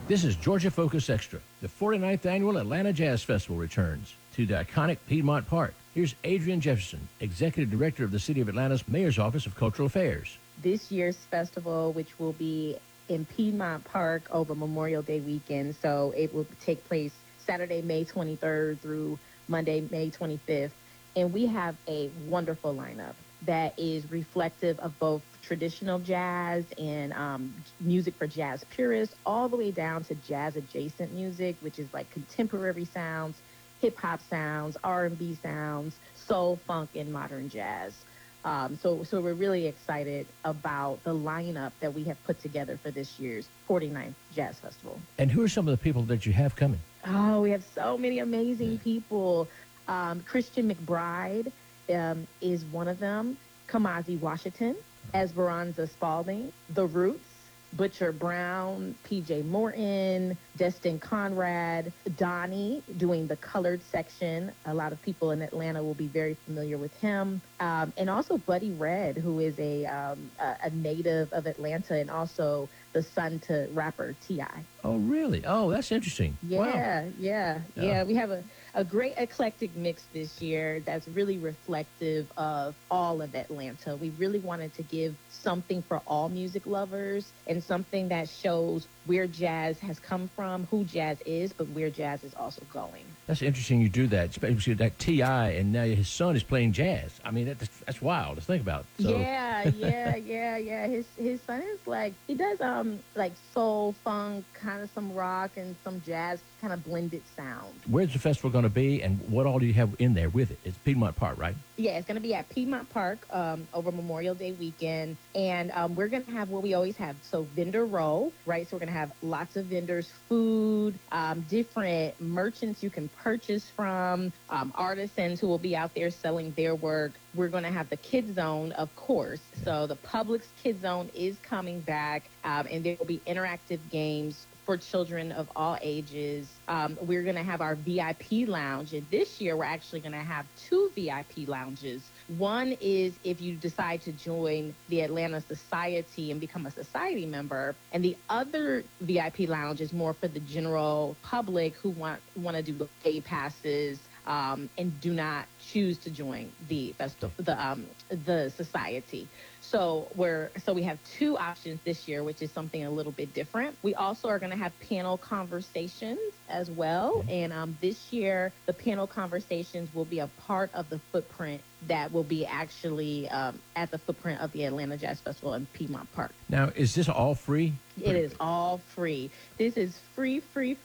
This is Georgia Focus Extra. The 49th Annual Atlanta Jazz Festival returns to the iconic Piedmont Park. Here's Adrian Jefferson, Executive Director of the City of Atlanta's Mayor's Office of Cultural Affairs. This year's festival, which will be in Piedmont Park over Memorial Day weekend, so it will take place Saturday, May 23rd through Monday, May 25th. And we have a wonderful lineup that is reflective of both traditional jazz and music for jazz purists, all the way down to jazz-adjacent music, which is like contemporary sounds, hip-hop sounds, R&B sounds, soul, funk, and modern jazz. So we're really excited about the lineup that we have put together for this year's 49th Jazz Festival. And who are some of the people that you have coming? Oh, we have so many amazing people. Christian McBride is one of them. Kamasi Washington, Esperanza Spalding, The Roots, Butcher Brown, PJ Morton, Destin Conrad, Donnie doing the colored section. A lot of people in Atlanta will be very familiar with him. And also Buddy Red, who is a native of Atlanta and also the son to rapper T.I. Oh, really? Oh, that's interesting. Yeah, wow. yeah. We have a great eclectic mix this year that's really reflective of all of Atlanta. We really wanted to give something for all music lovers and something that shows where jazz has come from, who jazz is, but where jazz is also going. That's interesting you do that, especially that T.I. and now his son is playing jazz. I mean, that's wild to think about. So. Yeah. His son is like, he does like soul, funk, kind of some rock and some jazz kind of blended sound. Where's the festival going to be and what all do you have in there with it? It's Piedmont Park, right? Yeah, it's going to be at Piedmont Park over Memorial Day weekend. And we're going to have what we always have. So vendor row, right? So we're going to have lots of vendors, food, different merchants you can purchase from, artisans who will be out there selling their work. We're going to have the Kids Zone, of course. So the Publix Kids Zone is coming back, and there will be interactive games for children of all ages. We're going to have our VIP lounge, and this year we're actually going to have 2 VIP lounges. One is if you decide to join the Atlanta Society and become a society member, and the other VIP lounge is more for the general public who want to do day passes and do not choose to join the festival, the society. So we have 2 options this year, which is something a little bit different. We also are going to have panel conversations as well. And this year, the panel conversations will be a part of the footprint that will be actually at the footprint of the Atlanta Jazz Festival in Piedmont Park. Now, is this all free? It is all free. This is free.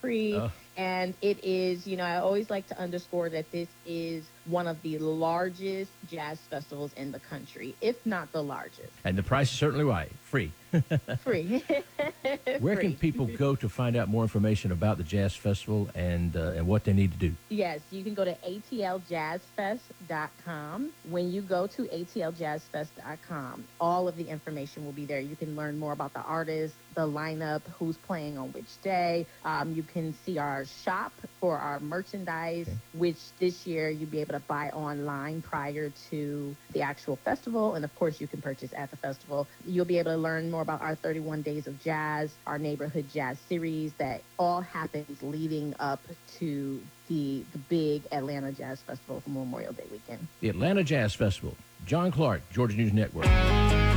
And it is, I always like to underscore that this is one of the largest jazz festivals in the country, if not the largest. And the price is certainly right. Free. Free. Where can people go to find out more information about the Jazz Festival and what they need to do? Yes, you can go to atljazfest.com. When you go to atljazfest.com, all of the information will be there. You can learn more about the artists, the lineup, who's playing on which day. You can see our shop for our merchandise, which this year you'll be able to buy online prior to the actual festival. And of course, you can purchase at the festival. You'll be able to learn more about our 31 Days of Jazz, our Neighborhood Jazz series that all happens leading up to the big Atlanta Jazz Festival for Memorial Day weekend. The Atlanta Jazz Festival. John Clark, Georgia News Network.